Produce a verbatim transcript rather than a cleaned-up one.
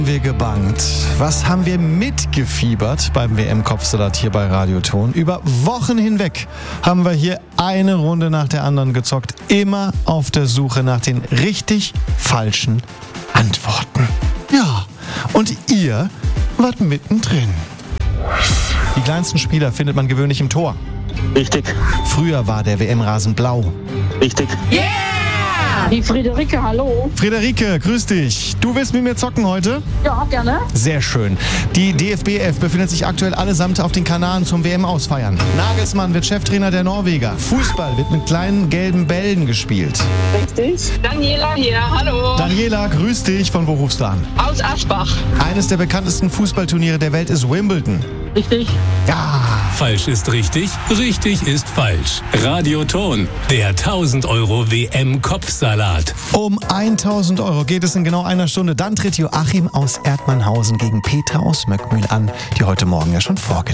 Wir gebangt. Was haben wir mitgefiebert beim W M-Kopfsalat hier bei Radioton? Über Wochen hinweg haben wir hier eine Runde nach der anderen gezockt. Immer auf der Suche nach den richtig falschen Antworten. Ja, und ihr wart mittendrin. Die kleinsten Spieler findet man gewöhnlich im Tor. Richtig. Früher war der W M-Rasen blau. Richtig. Yeah! Die Friederike, hallo. Friederike, grüß dich. Du willst mit mir zocken heute? Ja, gerne. Sehr schön. Die D F B elf befindet sich aktuell allesamt auf den Kanaren zum W M-Ausfeiern. Nagelsmann wird Cheftrainer der Norweger. Fußball wird mit kleinen gelben Bällen gespielt. Richtig. Daniela hier, hallo. Daniela, grüß dich. Von wo rufst du an? Aus Aschbach. Eines der bekanntesten Fußballturniere der Welt ist Wimbledon. Richtig. Ja. Falsch ist richtig, richtig ist falsch. Radioton, der tausend Euro W M-Kopfsalat. Um tausend Euro geht es in genau einer Stunde. Dann tritt Joachim aus Erdmannhausen gegen Petra aus Möckmühl an, die heute Morgen ja schon vorgelegt